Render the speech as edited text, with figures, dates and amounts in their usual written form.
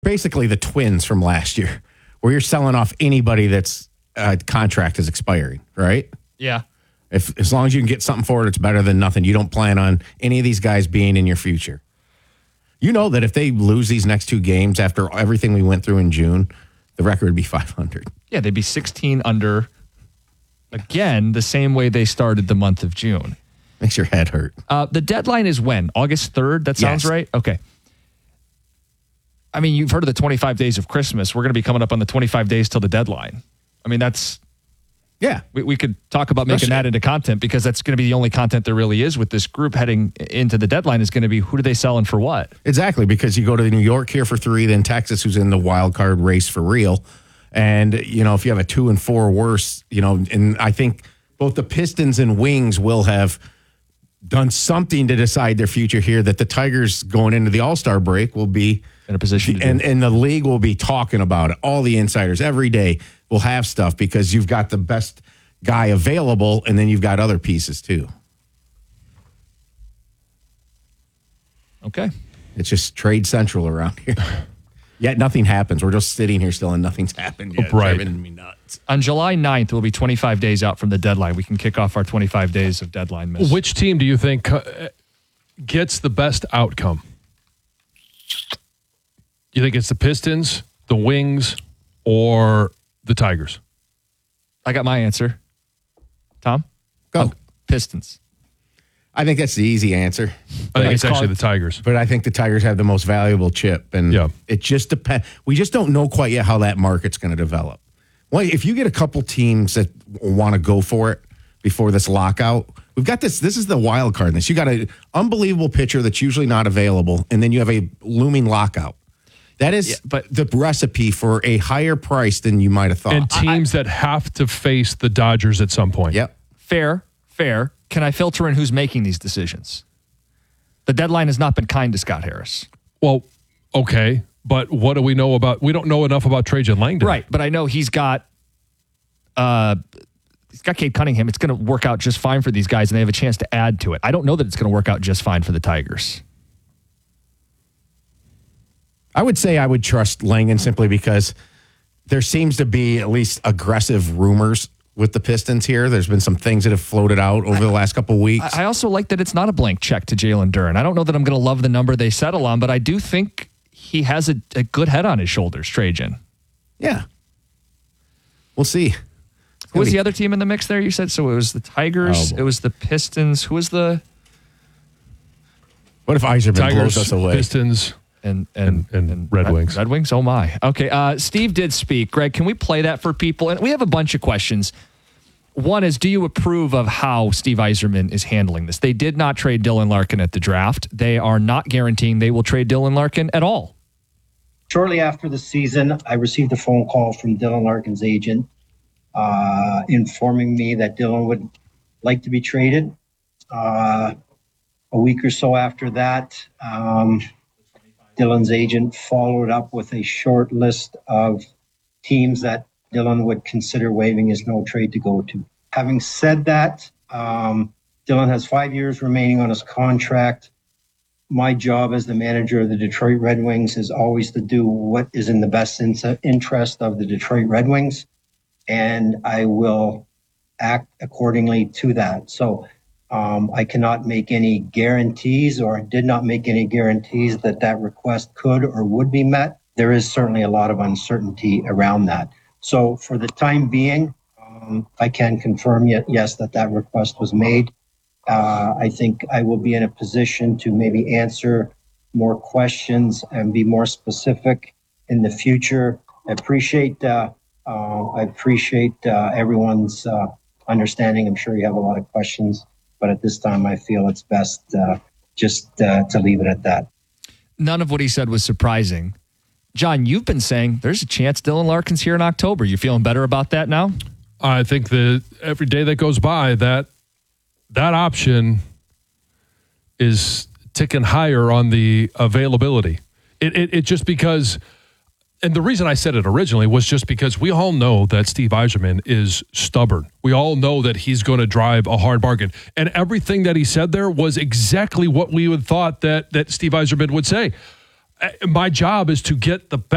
basically the Twins from last year, where you're selling off anybody that's contract is expiring, right? Yeah. As long as you can get something for it, it's better than nothing. You don't plan on any of these guys being in your future. You know that if they lose these next 2 games after everything we went through in June, the record would be 500. Yeah, they'd be 16 under, again, the same way they started the month of June. Makes your head hurt. The deadline is when? August 3rd? That sounds right? Okay. I mean, you've heard of the 25 days of Christmas. We're going to be coming up on the 25 days till the deadline. I mean, that's... Yeah. We could talk about making that into content because that's going to be the only content there really is with this group heading into the deadline is going to be who do they sell and for what? Exactly, because you go to New York here for 3, then Texas, who's in the wild card race for real. And, you know, if you have a 2 and 4 worse, you know, and I think both the Pistons and Wings will have done something to decide their future here that the Tigers going into the All-Star break will be in a position to and the league will be talking about it. All the insiders every day will have stuff because you've got the best guy available and then you've got other pieces too. Okay. It's just trade central around here. Yet nothing happens. We're just sitting here still and nothing's happened yet. Right. It's driving me nuts. On July 9th, we'll be 25 days out from the deadline. We can kick off our 25 days of deadline miss. Which team do you think gets the best outcome? You think it's the Pistons, the Wings, or the Tigers? I got my answer. Tom? Go. Pistons. I think that's the easy answer. I think it's actually the Tigers. But I think the Tigers have the most valuable chip. And it just depends. We just don't know quite yet how that market's going to develop. Well, if you get a couple teams that want to go for it before this lockout, we've got this. This is the wild card in this. You got an unbelievable pitcher that's usually not available, and then you have a looming lockout. That is the recipe for a higher price than you might have thought. And teams that have to face the Dodgers at some point. Yep. Fair. Can I filter in who's making these decisions? The deadline has not been kind to Scott Harris. Well, okay. But what do we know about? We don't know enough about Trajan Langdon. Right. But I know he's got Cade Cunningham. It's going to work out just fine for these guys, and they have a chance to add to it. I don't know that it's going to work out just fine for the Tigers. I would say I would trust Langdon simply because there seems to be at least aggressive rumors with the Pistons here. There's been some things that have floated out over the last couple of weeks. I also like that it's not a blank check to Jalen Duren. I don't know that I'm going to love the number they settle on, but I do think he has a good head on his shoulders, Trajan. Yeah. We'll see. Who was the other team in the mix there, you said? So it was the Tigers, it was the Pistons. Who was the... What if Yzerman Tigers, blows us away? Pistons, and Red Wings. Red Wings? Oh, my. Okay, Steve did speak. Greg, can we play that for people? And we have a bunch of questions. One is, do you approve of how Steve Yzerman is handling this? They did not trade Dylan Larkin at the draft. They are not guaranteeing they will trade Dylan Larkin at all. Shortly after the season, I received a phone call from Dylan Larkin's agent informing me that Dylan would like to be traded. A week or so after that, Dylan's agent followed up with a short list of teams that Dylan would consider waiving his no trade to go to. Having said that, Dylan has 5 years remaining on his contract. My job as the manager of the Detroit Red Wings is always to do what is in the best interest of the Detroit Red Wings, and I will act accordingly to that. So I cannot make any guarantees, or did not make any guarantees that request could or would be met. There is certainly a lot of uncertainty around that. So for the time being, I can confirm yes, that request was made. I think I will be in a position to maybe answer more questions and be more specific in the future. I appreciate everyone's understanding. I'm sure you have a lot of questions, but at this time, I feel it's best just to leave it at that. None of what he said was surprising. John, you've been saying there's a chance Dylan Larkin's here in October. You feeling better about that now? I think that every day that goes by, that option is ticking higher on the availability. It just because, and the reason I said it originally was just because we all know that Steve Yzerman is stubborn. We all know that he's going to drive a hard bargain. And everything that he said there was exactly what we would thought that Steve Yzerman would say. My job is to get the best